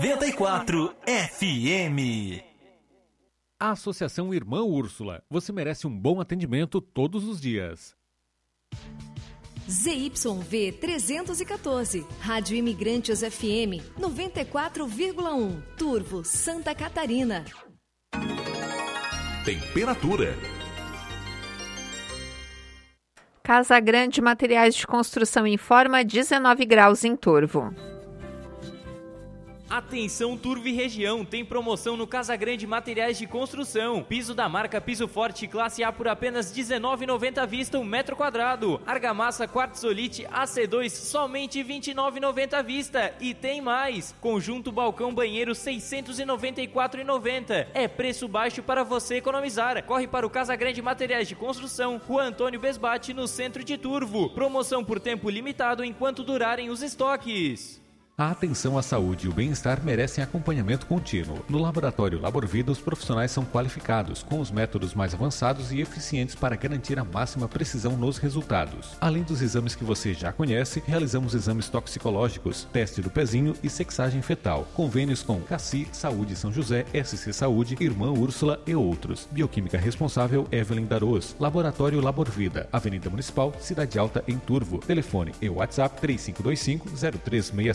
94 FM. A Associação Irmã Úrsula. Você merece um bom atendimento todos os dias. ZYV 314, Rádio Imigrantes FM 94,1, Turvo, Santa Catarina. Temperatura. Casa Grande Materiais de Construção informa 19 graus em Turvo. Atenção Turvo e região, tem promoção no Casa Grande Materiais de Construção. Piso da marca Piso Forte classe A por apenas R$19,90 à vista o metro quadrado. Argamassa Quartzolite AC2 somente R$29,90 à vista. E tem mais, conjunto balcão banheiro R$694,90. É preço baixo para você economizar. Corre para o Casa Grande Materiais de Construção, Rua Antônio Besbate, no centro de Turvo. Promoção por tempo limitado enquanto durarem os estoques. A atenção à saúde e o bem-estar merecem acompanhamento contínuo. No Laboratório Laborvida, os profissionais são qualificados, com os métodos mais avançados e eficientes para garantir a máxima precisão nos resultados. Além dos exames que você já conhece, realizamos exames toxicológicos, teste do pezinho e sexagem fetal. Convênios com Cassi, Saúde São José, SC Saúde, Irmã Úrsula e outros. Bioquímica responsável, Evelyn Daroz. Laboratório Laborvida, Avenida Municipal, Cidade Alta, em Turvo. Telefone e WhatsApp 3525-0365.